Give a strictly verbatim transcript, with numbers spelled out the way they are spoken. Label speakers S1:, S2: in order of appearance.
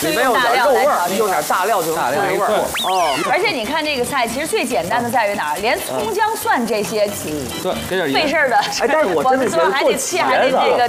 S1: 里面有点肉味儿，用点大料就大料味儿。哦，
S2: 而且你看这个菜，其实最简单的在于哪儿？连葱姜蒜这些，
S3: 对，给点
S2: 费事儿的。
S1: 哎，但是我真的觉得
S2: 还得切，还得这个